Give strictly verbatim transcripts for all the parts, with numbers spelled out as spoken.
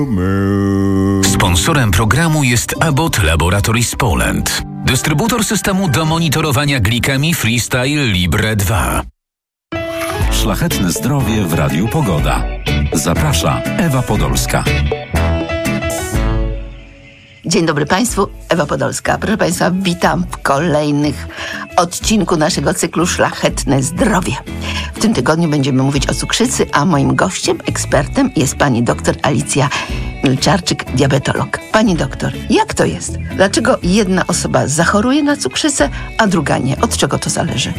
Sponsorem programu jest Abbott Laboratories Poland. Dystrybutor systemu do monitorowania glikemii Freestyle Libre dwa. Szlachetne zdrowie w Radiu Pogoda. Zaprasza Ewa Podolska. Dzień dobry Państwu, Ewa Podolska. Proszę Państwa, witam w kolejnych odcinku naszego cyklu Szlachetne Zdrowie. W tym tygodniu będziemy mówić o cukrzycy, a moim gościem, ekspertem jest pani doktor Alicja Milczarczyk, diabetolog. Pani doktor, jak to jest? Dlaczego jedna osoba zachoruje na cukrzycę, a druga nie? Od czego to zależy?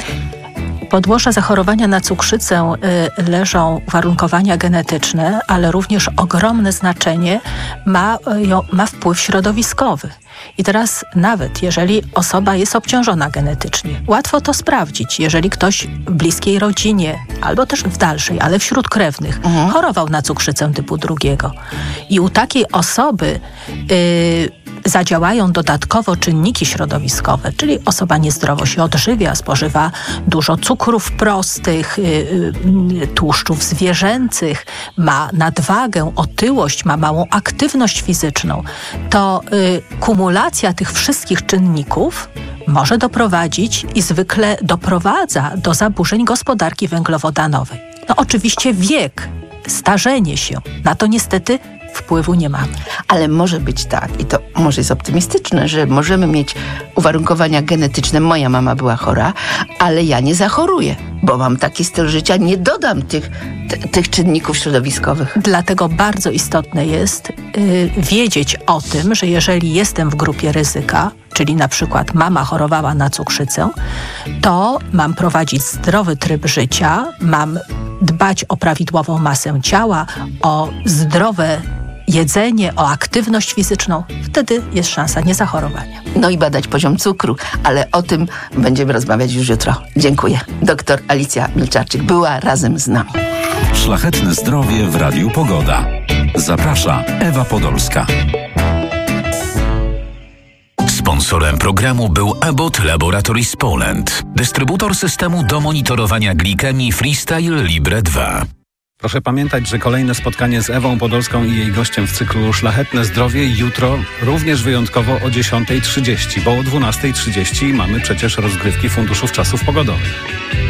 Podłoża zachorowania na cukrzycę y, leżą uwarunkowania genetyczne, ale również ogromne znaczenie ma, y, ma wpływ środowiskowy. I teraz nawet jeżeli osoba jest obciążona genetycznie, łatwo to sprawdzić, jeżeli ktoś w bliskiej rodzinie, albo też w dalszej, ale wśród krewnych, mhm. chorował na cukrzycę typu drugiego. I u takiej osoby y, zadziałają dodatkowo czynniki środowiskowe, czyli osoba niezdrowo się odżywia, spożywa dużo cukrów prostych, y, y, tłuszczów zwierzęcych, ma nadwagę, otyłość, ma małą aktywność fizyczną, to y, kumulacja tych wszystkich czynników może doprowadzić i zwykle doprowadza do zaburzeń gospodarki węglowodanowej. No oczywiście wiek, starzenie się, na to niestety wpływu nie mamy. Ale może być tak, i to może jest optymistyczne, że możemy mieć uwarunkowania genetyczne. Moja mama była chora, ale ja nie zachoruję, bo mam taki styl życia, nie dodam tych, t- tych czynników środowiskowych. Dlatego bardzo istotne jest yy, wiedzieć o tym, że jeżeli jestem w grupie ryzyka, czyli na przykład mama chorowała na cukrzycę, to mam prowadzić zdrowy tryb życia, mam dbać o prawidłową masę ciała, o zdrowe jedzenie, o aktywność fizyczną. Wtedy jest szansa niezachorowania. No i badać poziom cukru, ale o tym będziemy rozmawiać już jutro. Dziękuję. Doktor Alicja Milczarczyk była razem z nami. Szlachetne zdrowie w Radiu Pogoda. Zaprasza Ewa Podolska. Sponsorem programu był Abbott Laboratories Poland. Dystrybutor systemu do monitorowania glikemii Freestyle Libre dwa. Proszę pamiętać, że kolejne spotkanie z Ewą Podolską i jej gościem w cyklu Szlachetne Zdrowie jutro również wyjątkowo o dziesiąta trzydzieści, bo o dwunasta trzydzieści mamy przecież rozgrywki funduszów czasów pogodowych.